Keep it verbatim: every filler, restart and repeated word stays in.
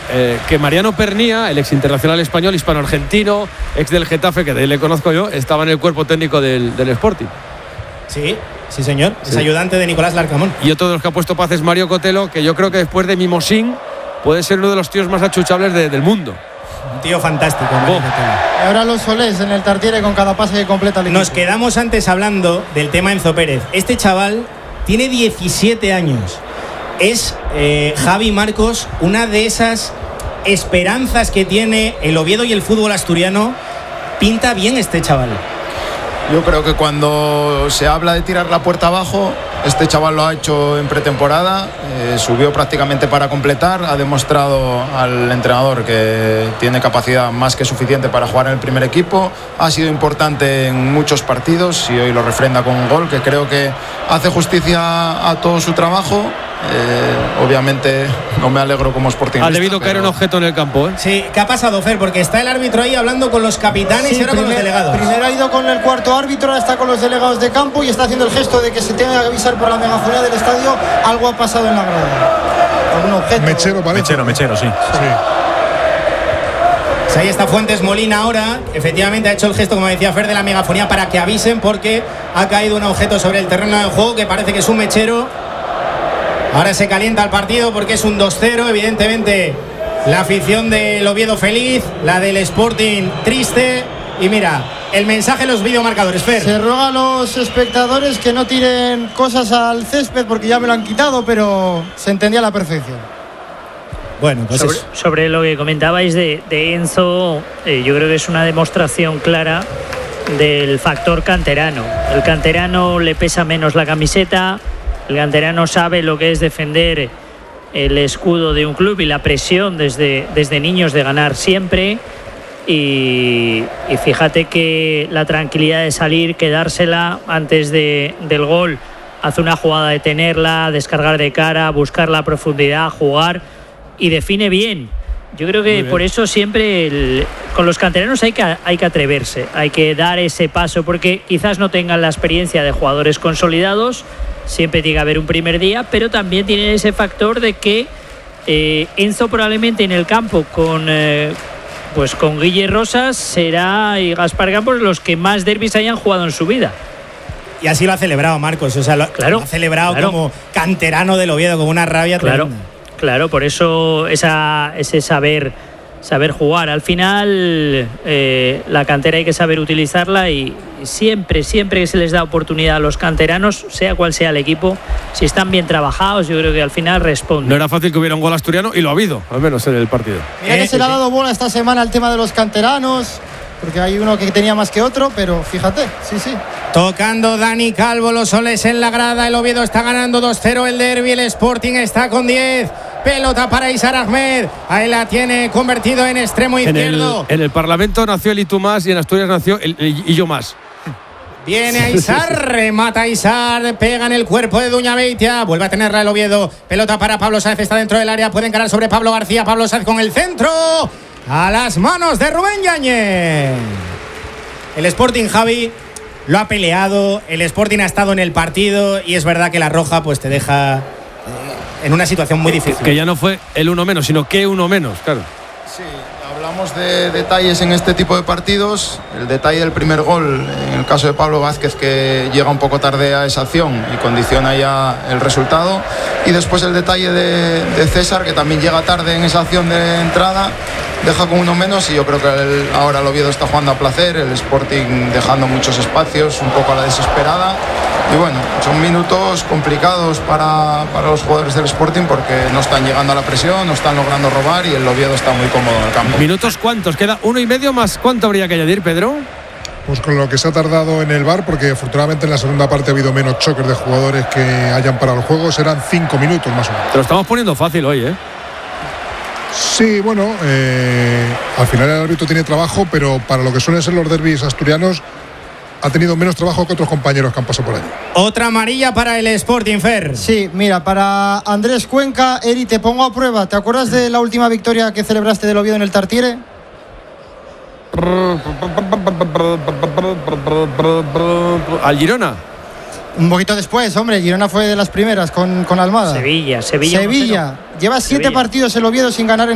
eh, que Mariano Pernía, el ex internacional español, hispano-argentino, ex del Getafe, que de él le conozco yo, estaba en el cuerpo técnico del, del Sporting. Sí, sí señor, sí. Es ayudante de Nicolás Larcamón. Y otro de los que ha puesto paz es Mario Cotelo, que yo creo que después de Mimosín puede ser uno de los tíos más achuchables de, del mundo. Un tío fantástico, Mario oh. Cotelo. Y ahora los solés en el Tartiere con cada pase que completa el equipo. Nos quedamos antes hablando del tema Enzo Pérez. Este chaval tiene diecisiete años. Es, eh, Javi Marcos, una de esas esperanzas que tiene el Oviedo y el fútbol asturiano. Pinta bien este chaval. Yo creo que cuando se habla de tirar la puerta abajo, este chaval lo ha hecho en pretemporada, eh, subió prácticamente para completar, ha demostrado al entrenador que tiene capacidad más que suficiente para jugar en el primer equipo, ha sido importante en muchos partidos y hoy lo refrenda con un gol que creo que hace justicia a todo su trabajo. Eh, obviamente no me alegro como sportingista. Ha debido caer un objeto en el campo, ¿eh? Sí, ¿qué ha pasado, Fer? Porque está el árbitro ahí hablando con los capitanes sí, y ahora primer, con los delegados. Primero ha ido con el cuarto árbitro, ahora está con los delegados de campo y está haciendo el gesto de que se tenga que avisar por la megafonía del estadio. Algo ha pasado en la grada. Algún objeto. Mechero, parece. Mechero, Mechero, sí. Sí. Pues ahí está Fuentes Molina ahora. Efectivamente ha hecho el gesto, como decía Fer, de la megafonía para que avisen porque ha caído un objeto sobre el terreno de juego que parece que es un mechero. Ahora se calienta el partido porque es un dos cero. Evidentemente la afición del Oviedo feliz, la del Sporting triste. Y mira, el mensaje en los videomarcadores, Fer. Se ruega a los espectadores que no tiren cosas al césped porque ya me lo han quitado, pero se entendía a la perfección. Bueno, pues sobre, sobre lo que comentabais de, de Enzo, eh, yo creo que es una demostración clara del factor canterano. El canterano le pesa menos la camiseta. El canterano sabe lo que es defender el escudo de un club y la presión desde, desde niños de ganar siempre. Y, y fíjate que la tranquilidad de salir, quedársela antes de, del gol, hace una jugada de tenerla, descargar de cara, buscar la profundidad, jugar y define bien. Yo creo que por eso siempre el, con los canteranos hay que, hay que atreverse, hay que dar ese paso porque quizás no tengan la experiencia de jugadores consolidados. Siempre tiene que haber un primer día, pero también tiene ese factor de que eh, Enzo probablemente en el campo con eh, pues con Guille Rosas será y Gaspar Campos los que más derbis hayan jugado en su vida. Y así lo ha celebrado Marcos, o sea, lo, claro, lo ha celebrado claro. como canterano del Oviedo, como una rabia claro, tremenda. Claro, por eso esa, ese saber saber jugar. Al final eh, la cantera hay que saber utilizarla y siempre, siempre que se les da oportunidad a los canteranos, sea cual sea el equipo, si están bien trabajados, yo creo que al final responden. No era fácil que hubiera un gol asturiano y lo ha habido, al menos en el partido. Mira que se le ha dado bola esta semana al tema de los canteranos, porque hay uno que tenía más que otro, pero fíjate, sí, sí. Tocando Dani Calvo, los soles en la grada, el Oviedo está ganando dos cero el derbi, el Sporting está con diez. Pelota para Isar Ahmed. Ahí la tiene convertido en extremo izquierdo. En el, en el Parlamento nació el Itu Más y en Asturias nació el, el Illo Más. Viene a Isar, remata a Isar, pega en el cuerpo de Duña Beitia, vuelve a tenerla el Oviedo. Pelota para Pablo Sáez, está dentro del área, puede encarar sobre Pablo García. Pablo Sáez con el centro, a las manos de Rubén Yáñez. El Sporting, Javi, lo ha peleado, el Sporting ha estado en el partido y es verdad que la roja pues te deja en una situación muy difícil. Que ya no fue el uno menos, sino que uno menos, claro. Sí, hablamos de detalles en este tipo de partidos. El detalle del primer gol, en el caso de Pablo Vázquez, que llega un poco tarde a esa acción y condiciona ya el resultado. Y después el detalle de, de César, que también llega tarde en esa acción de entrada, deja con uno menos y yo creo que el, ahora el Oviedo está jugando a placer, el Sporting dejando muchos espacios, un poco a la desesperada. Y bueno, son minutos complicados para, para los jugadores del Sporting porque no están llegando a la presión, no están logrando robar y el Oviedo está muy cómodo en el campo. ¿Minutos cuántos? ¿Queda uno y medio más? ¿Cuánto habría que añadir, Pedro? Pues con lo que se ha tardado en el V A R, porque afortunadamente en la segunda parte ha habido menos choques de jugadores que hayan parado el juego, serán cinco minutos más o menos. Te lo estamos poniendo fácil hoy, ¿eh? Sí, bueno, eh, al final el árbitro tiene trabajo, pero para lo que suelen ser los derbis asturianos ha tenido menos trabajo que otros compañeros que han pasado por allí. Otra amarilla para el Sporting, Fer. Sí, mira, para Andrés Cuenca. Eri, te pongo a prueba. ¿Te acuerdas de la última victoria que celebraste del Oviedo en el Tartiere? ¿Al Girona? Un poquito después, hombre. Girona fue de las primeras con, con Almada. Sevilla, Sevilla. Sevilla. Lleva siete Sevilla. partidos el Oviedo sin ganar en